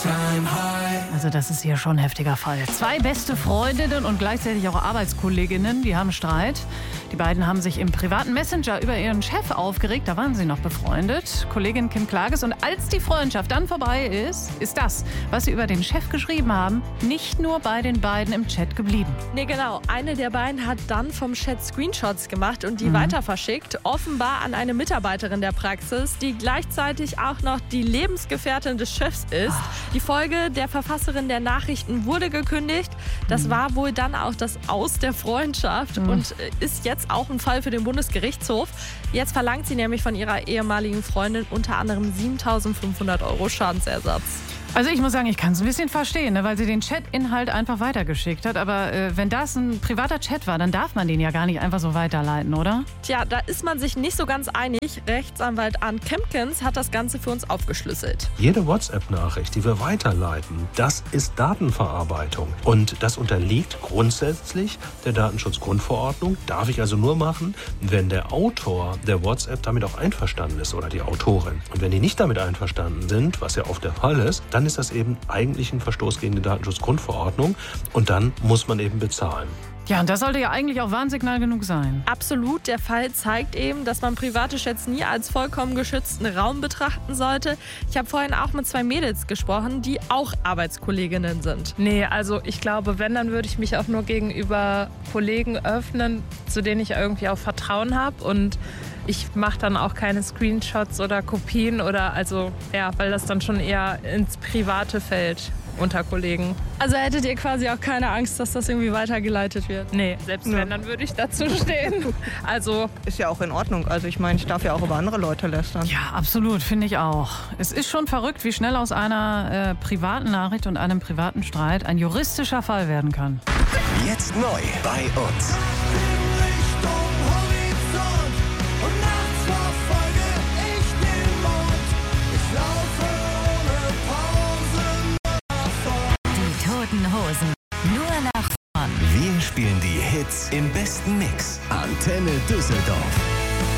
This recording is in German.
Also das ist hier schon ein heftiger Fall. 2 beste Freundinnen und gleichzeitig auch Arbeitskolleginnen, die haben Streit. Die beiden haben sich im privaten Messenger über ihren Chef aufgeregt. Da waren sie noch befreundet. Kollegin Kim Klages. Und als die Freundschaft dann vorbei ist, ist das, was sie über den Chef geschrieben haben, nicht nur bei den beiden im Chat geblieben. Nee, genau. Eine der beiden hat dann vom Chat Screenshots gemacht und die weiter verschickt. Offenbar an eine Mitarbeiterin der Praxis, die gleichzeitig auch noch die Lebensgefährtin des Chefs ist. Die Folge der Verfasserin der Nachrichten wurde gekündigt. Das war wohl dann auch das Aus der Freundschaft und ist jetzt auch ein Fall für den Bundesgerichtshof. Jetzt verlangt sie nämlich von ihrer ehemaligen Freundin unter anderem 7.500 € Schadensersatz. Also ich muss sagen, ich kann es ein bisschen verstehen, ne, weil sie den Chat-Inhalt einfach weitergeschickt hat. Aber wenn das ein privater Chat war, dann darf man den ja gar nicht einfach so weiterleiten, oder? Tja, da ist man sich nicht so ganz einig. Rechtsanwalt Arndt Kempkens hat das Ganze für uns aufgeschlüsselt. Jede WhatsApp-Nachricht, die wir weiterleiten, das ist Datenverarbeitung. Und das unterliegt grundsätzlich der Datenschutzgrundverordnung. Darf ich also nur machen, wenn der Autor der WhatsApp damit auch einverstanden ist oder die Autorin. Und wenn die nicht damit einverstanden sind, was ja oft der Fall ist, dann ist das eben eigentlich ein Verstoß gegen die Datenschutzgrundverordnung und dann muss man eben bezahlen. Ja, und das sollte ja eigentlich auch Warnsignal genug sein. Absolut. Der Fall zeigt eben, dass man private Chats nie als vollkommen geschützten Raum betrachten sollte. Ich habe vorhin auch mit 2 Mädels gesprochen, die auch Arbeitskolleginnen sind. Nee, also ich glaube, wenn, dann würde ich mich auch nur gegenüber Kollegen öffnen, zu denen ich irgendwie auch Vertrauen habe. Und ich mache dann auch keine Screenshots oder Kopien oder weil das dann schon eher ins Private fällt unter Kollegen. Also hättet ihr quasi auch keine Angst, dass das irgendwie weitergeleitet wird? Nee, selbst wenn, dann würde ich dazu stehen. Also ist ja auch in Ordnung. Also ich meine, ich darf ja auch über andere Leute lästern. Ja, absolut, finde ich auch. Es ist schon verrückt, wie schnell aus einer privaten Nachricht und einem privaten Streit ein juristischer Fall werden kann. Jetzt neu bei uns. Hosen. Nur nach vorn. Wir spielen die Hits im besten Mix. Antenne Düsseldorf.